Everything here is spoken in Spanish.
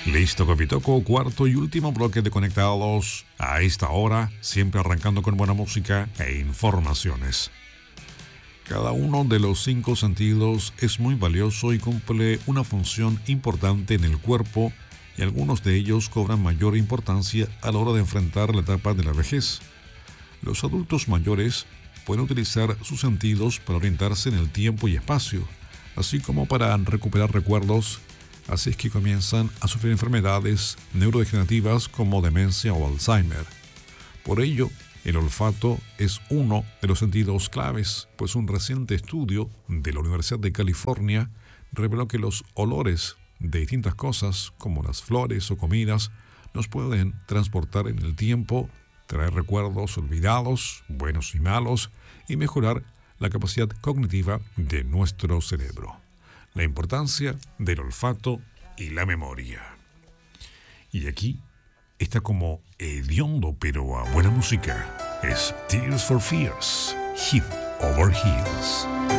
Listo, Copitoco, cuarto y último bloque de Conectados a esta hora, siempre arrancando con buena música e informaciones. Cada uno de los 5 sentidos es muy valioso y cumple una función importante en el cuerpo, y algunos de ellos cobran mayor importancia a la hora de enfrentar la etapa de la vejez. Los adultos mayores pueden utilizar sus sentidos para orientarse en el tiempo y espacio, así como para recuperar recuerdos. Así es que comienzan a sufrir enfermedades neurodegenerativas como demencia o Alzheimer. Por ello, el olfato es uno de los sentidos claves, pues un reciente estudio de la Universidad de California reveló que los olores de distintas cosas, como las flores o comidas, nos pueden transportar en el tiempo, traer recuerdos olvidados, buenos y malos, y mejorar la capacidad cognitiva de nuestro cerebro. La importancia del olfato y la memoria. Y aquí está como hediondo pero a buena música. Es Tears for Fears, Head Over Heels.